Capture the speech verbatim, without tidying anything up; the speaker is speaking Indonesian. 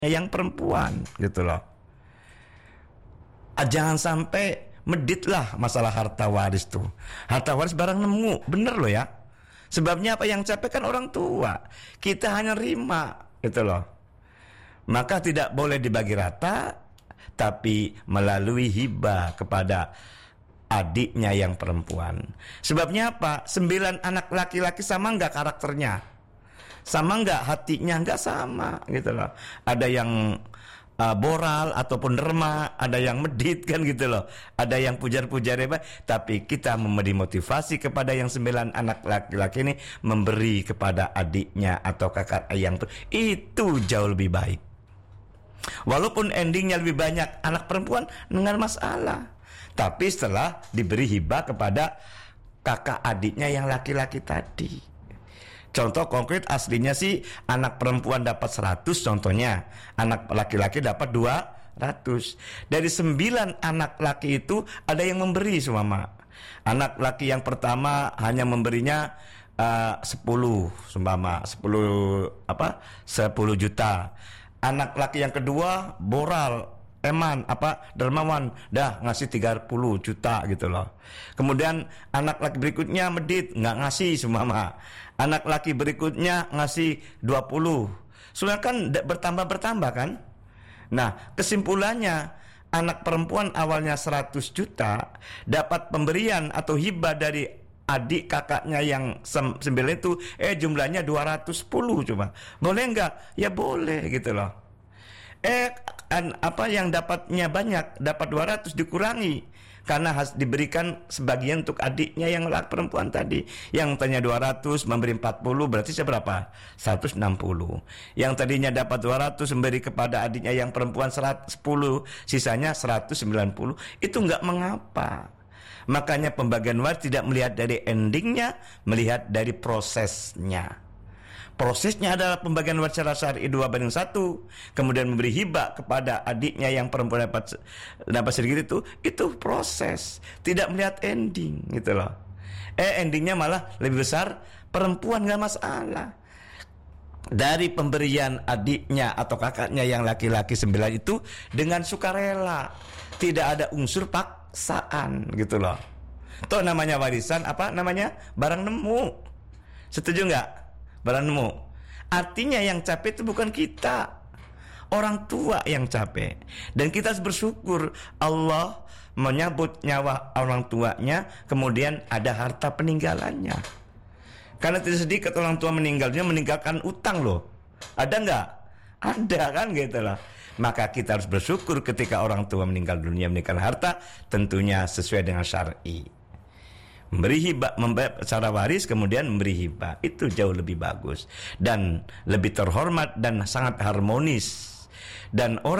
yang perempuan gitu loh. Jangan sampai meditlah masalah harta waris tuh. Harta waris barang nemu, bener loh ya. Sebabnya apa, yang capek kan orang tua, kita hanya rima gitu loh. Maka tidak boleh dibagi rata, tapi melalui hibah kepada adiknya yang perempuan. Sebabnya apa? Sembilan anak laki-laki sama nggak karakternya? Sama nggak hatinya? Nggak sama gitu loh. Ada yang uh, boral ataupun derma, ada yang medit kan gitu loh. Ada yang pujar-pujar hebat. Tapi kita memberi motivasi kepada yang sembilan anak laki-laki ini, memberi kepada adiknya atau kakak ayang itu jauh lebih baik. Walaupun endingnya lebih banyak anak perempuan, dengan masalah. Tapi setelah diberi hibah kepada kakak adiknya yang laki-laki tadi. Contoh konkret aslinya sih anak perempuan dapat seratus contohnya, anak laki-laki dapat dua ratus. Dari sembilan anak laki itu ada yang memberi semua. Anak laki yang pertama hanya memberinya uh, sepuluh seumpama sepuluh apa? sepuluh juta. Anak laki yang kedua boral, eman apa dermawan, dah ngasih tiga puluh juta gitu loh. Kemudian anak laki berikutnya medit, nggak ngasih semua. Anak laki berikutnya ngasih dua puluh. Sudah kan bertambah-bertambah kan? Nah, kesimpulannya anak perempuan awalnya seratus juta dapat pemberian atau hibah dari adik kakaknya yang sembilan itu, eh jumlahnya dua ratus sepuluh cuma. Boleh nggak? Ya boleh gitu loh. Eh an, apa yang dapatnya banyak, dapat dua ratus dikurangi karena harus diberikan sebagian untuk adiknya yang laki perempuan tadi. Yang tadinya dua ratus memberi empat puluh, berarti seberapa? seratus enam puluh. Yang tadinya dapat dua ratus memberi kepada adiknya yang perempuan seratus sepuluh, sisanya seratus sembilan puluh. Itu enggak mengapa. Makanya pembagian waris tidak melihat dari endingnya, melihat dari prosesnya. Prosesnya adalah pembagian waris secara syar'i dua banding satu, kemudian memberi hibah kepada adiknya yang perempuan dapat dapat sedikit itu, itu proses, tidak melihat ending gitu loh. Eh endingnya malah lebih besar perempuan, nggak masalah. Dari pemberian adiknya atau kakaknya yang laki-laki sembilan itu dengan sukarela, tidak ada unsur paksaan gitu loh. Tuh namanya warisan apa namanya? Barang nemu. Setuju nggak? Barang nemu. Artinya yang capek itu bukan kita, orang tua yang capek. Dan kita harus bersyukur Allah menyambut nyawa orang tuanya, kemudian ada harta peninggalannya. Karena tidak sedikit orang tua meninggalnya meninggalkan utang loh. Ada nggak? Ada kan gitu loh. Maka kita harus bersyukur ketika orang tua meninggal dunia, meninggalkan harta, tentunya sesuai dengan syar'i. Memberi hibah, memberi secara waris, kemudian memberi hibah, itu jauh lebih bagus dan lebih terhormat dan sangat harmonis. Dan orang